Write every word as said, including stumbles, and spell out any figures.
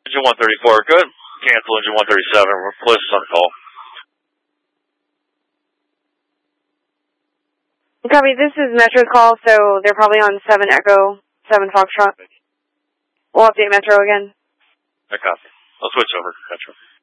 Engine one thirty-four, good. Cancel engine one thirty-seven. Bliss is on the call. Copy, this is Metro's call, so they're probably on seven Echo, seven Foxtrot. We'll update Metro again. I copy. I'll switch over to Metro.